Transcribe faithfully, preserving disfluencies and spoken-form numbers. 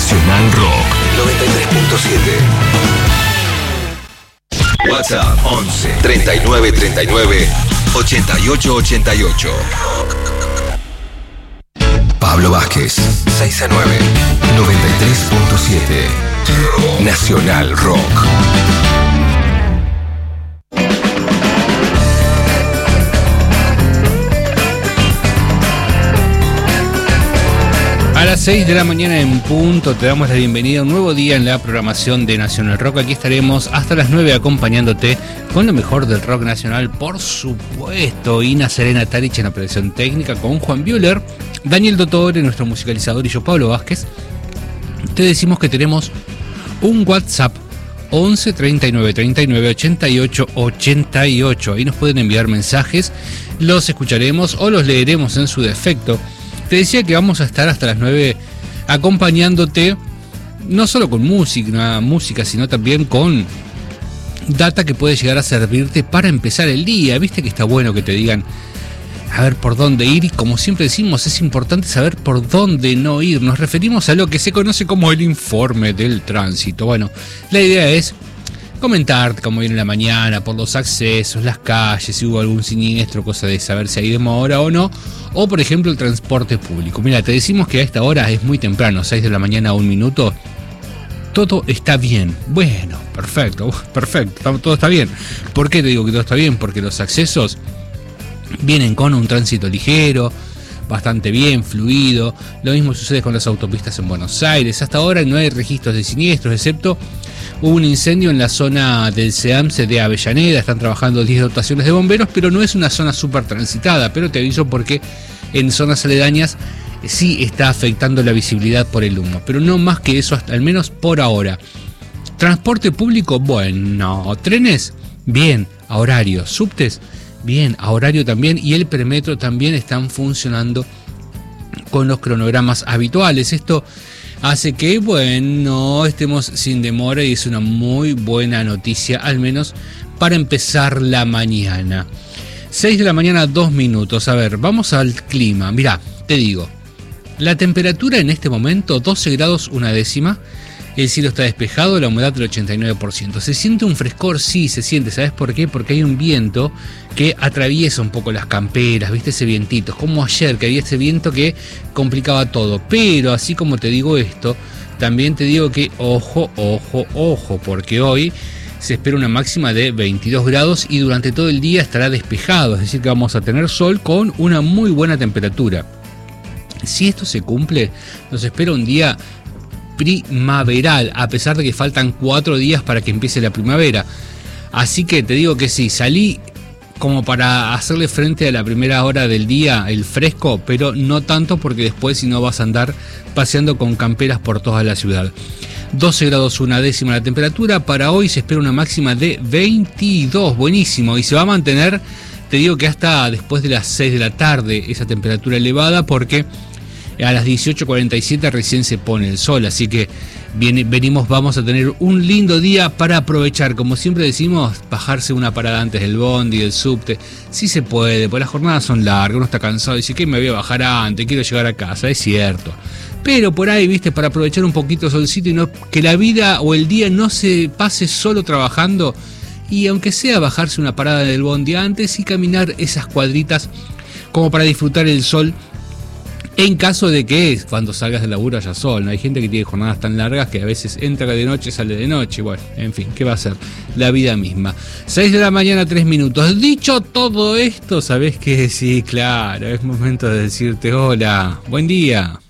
Nacional Rock noventa y tres punto siete. WhatsApp once treinta y nueve treinta y nueve ochenta y ocho ochenta y ocho. Pablo Vázquez, seis a nueve, noventa y tres punto siete. Nacional Rock. A las seis de la mañana en punto te damos la bienvenida a un nuevo día en la programación de Nacional Rock. Aquí estaremos hasta las nueve acompañándote con lo mejor del rock nacional, por supuesto. Ina Serena Tarich en la operación técnica, con Juan Bühler, Daniel Dottore, nuestro musicalizador, y yo, Pablo Vázquez. Te decimos que tenemos un WhatsApp once treinta y nueve treinta y nueve ochenta y ocho ochenta y ocho. Ahí nos pueden enviar mensajes, los escucharemos o los leeremos en su defecto. Te decía que vamos a estar hasta las nueve acompañándote, no solo con música, música, sino también con data que puede llegar a servirte para empezar el día. Viste que está bueno que te digan a ver por dónde ir, y como siempre decimos, es importante saber por dónde no ir. Nos referimos a lo que se conoce como el informe del tránsito. Bueno, la idea es comentarte cómo viene la mañana, por los accesos, las calles, si hubo algún siniestro, cosa de saber si hay demora o no, o por ejemplo el transporte público. Mira, te decimos que a esta hora es muy temprano, seis de la mañana, un minuto, todo está bien. Bueno, perfecto, perfecto, todo está bien. ¿Por qué te digo que todo está bien? Porque los accesos vienen con un tránsito ligero, bastante bien, fluido. Lo mismo sucede con las autopistas en Buenos Aires. Hasta ahora no hay registros de siniestros, excepto hubo un incendio en la zona del SEAMSE de Avellaneda. Están trabajando diez dotaciones de bomberos, pero no es una zona súper transitada. Pero te aviso porque en zonas aledañas sí está afectando la visibilidad por el humo, pero no más que eso, hasta al menos por ahora. Transporte público, bueno. Trenes, bien, a horario. Subtes, bien, a horario también. Y el premetro también están funcionando con los cronogramas habituales. Esto hace que, bueno, estemos sin demora y es una muy buena noticia, al menos para empezar la mañana. seis de la mañana, dos minutos. A ver, vamos al clima. Mirá, te digo, la temperatura en este momento, doce grados una décima. El cielo está despejado, la humedad del ochenta y nueve por ciento. ¿Se siente un frescor? Sí, se siente. ¿Sabes por qué? Porque hay un viento que atraviesa un poco las camperas, ¿viste? Ese vientito. Es como ayer, que había ese viento que complicaba todo. Pero así como te digo esto, también te digo que ojo, ojo, ojo, porque hoy se espera una máxima de veintidós grados y durante todo el día estará despejado. Es decir, que vamos a tener sol con una muy buena temperatura. Si esto se cumple, nos espera un día primaveral, a pesar de que faltan cuatro días para que empiece la primavera. Así que te digo que sí, salí como para hacerle frente a la primera hora del día, el fresco, pero no tanto, porque después si no vas a andar paseando con camperas por toda la ciudad. doce grados una décima la temperatura. Para hoy se espera una máxima de veintidós, buenísimo, y se va a mantener, te digo que hasta después de las seis de la tarde esa temperatura elevada, porque a las dieciocho cuarenta y siete recién se pone el sol, así que viene, venimos, vamos a tener un lindo día para aprovechar. Como siempre decimos, bajarse una parada antes del bondi, del subte, si se puede, porque las jornadas son largas, uno está cansado y dice que me voy a bajar antes, quiero llegar a casa, es cierto. Pero por ahí, viste, para aprovechar un poquito el solcito y no que la vida o el día no se pase solo trabajando, y aunque sea bajarse una parada del bondi antes y caminar esas cuadritas como para disfrutar el sol, en caso de que cuando salgas del laburo haya sol. No hay gente que tiene jornadas tan largas que a veces entra de noche, sale de noche. Bueno, en fin, ¿qué va a ser? La vida misma. seis de la mañana, tres minutos. Dicho todo esto, ¿sabés qué? Sí, claro, es momento de decirte hola, buen día.